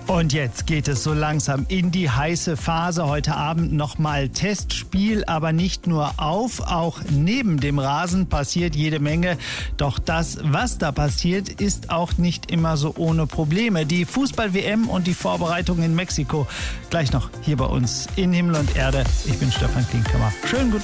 Und jetzt geht es so langsam in die heiße Phase. Heute Abend nochmal Testspiel, aber nicht nur auf, auch neben dem Rasen passiert jede Menge. Doch das, was da passiert, ist auch nicht immer so ohne Probleme. Die Fußball-WM und die Vorbereitung in Mexiko. Gleich noch hier bei uns in Himmel und Erde. Ich bin Stefan Klinkhammer. Schönen guten